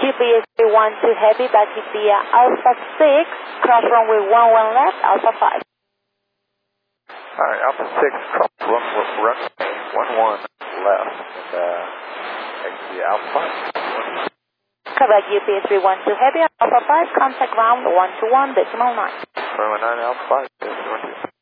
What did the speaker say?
GPS 312 Heavy, back via Alpha 6, cross runway 11 left, Alpha 5. Alright, Alpha 6, cross runway 11 left, and exit via Alpha 5. Correct, GPS 312 Heavy, Alpha 5, contact ground 121.9. 119 Alpha 5, yes, 121.